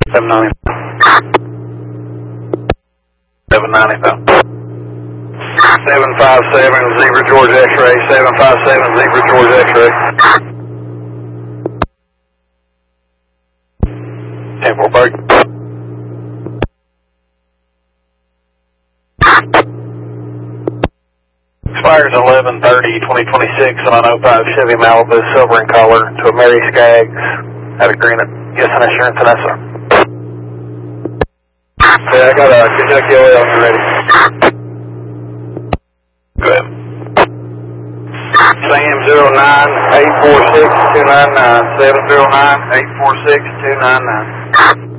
790. 790. 757 Zebra George X-ray. 757 Zebra George X-ray. 10-4 break. Expires 11/30/2026 on an 05 Chevy Malibu, silver in color, to a Mary Skaggs at Agreement. Yes, and assurance, and that's sir. Okay, I got a Kentucky OL when you're ready. Go ahead. Sam 09-846-299, 709-846-299.